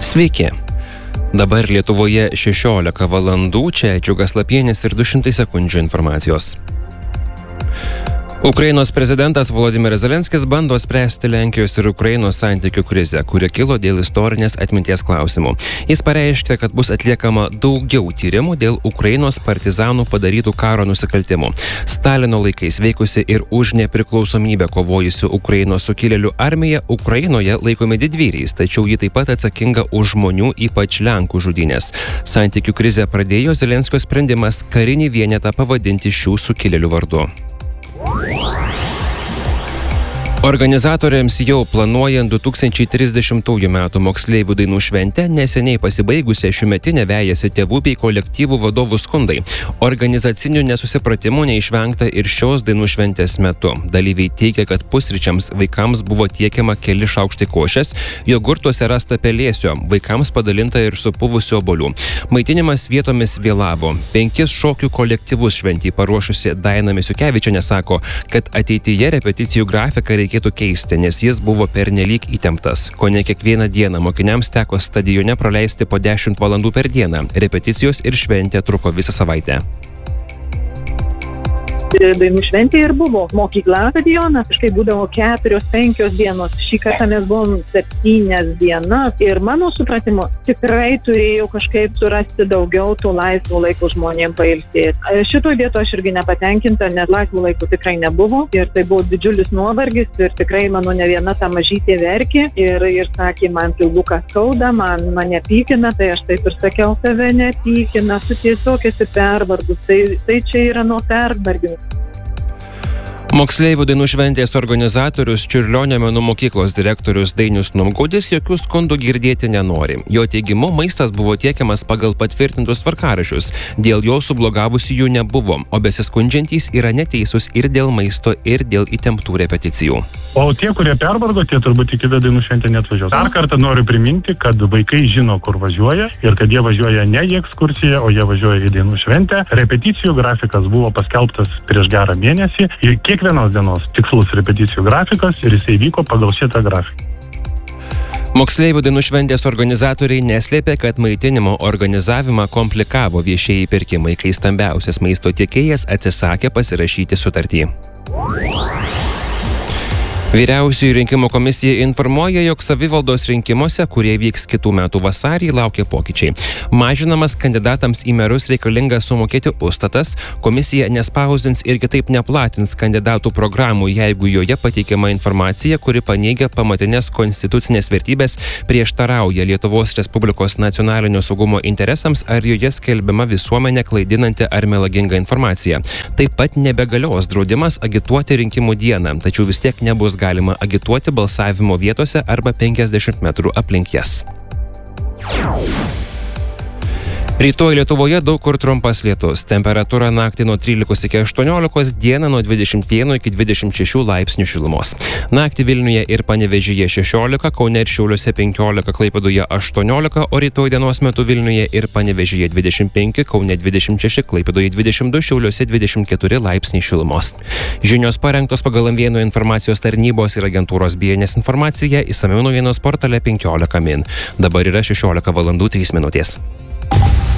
Sveiki. Dabar Lietuvoje 16 valandų, čia Džiugas Lapienis ir 200 sekundžių informacijos. Ukrainos prezidentas Volodymyras Zelenskis bando spręsti Lenkijos ir Ukrainos santykių krizę, kuri kilo dėl istorinės atminties klausimų. Jis pareiškė, kad bus atliekama daugiau tyrimų dėl Ukrainos partizanų padarytų karo nusikaltimų. Stalino laikais veikusi ir už nepriklausomybę kovojusių Ukrainos sukilėlių armija Ukrainoje laikomi didvyriais, tačiau ji taip pat atsakinga už žmonių, ypač Lenkų žudynės. Santykių krizę pradėjo Zelenskio sprendimas karinį vienetą pavadinti šių sukilėlių vardu. Organizatoriams jau planuojant 2030 metų moksleivių dainų šventę neseniai pasibaigusią šiųmetinę vejasi tėvų bei kolektyvų vadovų skundai. Organizacinių nesusipratimų neišvengta ir šios dainų šventės metu. Dalyviai teigia, kad pusryčiams vaikams buvo tiekiama keli šaukštai košės, jogurtuose rasta pelėsio, vaikams padalinta ir supuvusių obuolių. Maitinimas vietomis vėlavo. 5 šokių kolektyvus šventį paruošusi Daina Misiukevičienė sako, kad ateityje repeticijų grafiką reikėtų keisti, nes jis buvo pernelyg įtemptas. Kone kiekvieną dieną mokiniams teko stadione praleisti po 10 valandų per dieną. Repeticijos ir šventė truko visą savaitę. Dainų šventė ir buvo mokykla stadionas, kažkai būdavo 4-5 dienos, šį kartą mes buvom 7 dienas ir mano supratimu tikrai turėjau kažkaip surasti daugiau tų laisvų laikų žmonėm pailsėti. Šitoj vietoje aš irgi nepatenkinta, nes laisvų laikų tikrai nebuvo ir tai buvo didžiulis nuovargis ir tikrai mano ne viena ta mažytė verkė ir sakė, man pilvuką skauda, mane pykina, tai aš taip ir sakiau, tave nepykina, tu tiesiog esi pervargus, tai čia yra nuo pervargimo. Moksleivių dainų šventės organizatorius Čiurlionio menų mokyklos direktorius Dainius Numgaudis jokių skundų girdėti nenori. Jo teigimu, maistas buvo tiekiamas pagal patvirtintus tvarkaraščius, dėl jo sublogavusiųjų nebuvo, o besiskundžiantys yra neteisūs ir dėl maisto, ir dėl įtemptų repeticijų. O tie, kurie pervargo, tie turbūt į kitą dainų šventę neatvažiuos. Dar kartą noriu priminti, kad vaikai žino, kur važiuoja ir kad jie važiuoja ne į ekskursiją, o jie važiuoja į dainų šventę. Repeticijų grafikas buvo paskelbtas prieš gerą mėnesį ir kiekvienos dienos tikslus repeticijų grafikas ir jisai vyko pagal šitą grafiką. Moksleivių dainų šventės organizatoriai neslėpė, kad maitinimo organizavimą komplikavo viešieji pirkimai, kai stambiausias maisto tiekėjas atsisakė pasirašyti sutartį. Vyriausioji rinkimų komisija informuoja, jog savivaldos rinkimuose, kurie vyks kitų metų vasarį, laukia pokyčiai. Mažinamas kandidatams į merus reikalinga sumokėti užstatas, komisija nespausdins ir kitaip neplatins kandidatų programų, jeigu joje pateikiama informacija, kuri paneigia pamatinės konstitucinės vertybės, prieštarauja Lietuvos Respublikos nacionalinio saugumo interesams ar joje skelbiama visuomenė klaidinanti ar melaginga informacija. Taip pat nebegalios draudimas agituoti rinkimų dieną, tačiau vis tiek nebus galima agituoti balsavimo vietose arba 50 metrų aplink jas. Rytoj Lietuvoje daug kur trumpas lietus. Temperatūra naktį nuo 13 iki 18, dieną nuo 21 iki 26 laipsnių šilumos. Naktį Vilniuje ir Panevėžyje 16, Kaune ir Šiauliuose 15, Klaipėdoje 18, o rytoj dienos metu Vilniuje ir Panevėžyje 25, Kaune 26, Klaipėdoje 22, Šiauliuose 24 laipsniai šilumos. Žinios parengtos pagal M1 informacijos tarnybos ir agentūros BNS informacija, išsamiau naujienos portale 15 min. Dabar yra 16 valandų 3 minutės.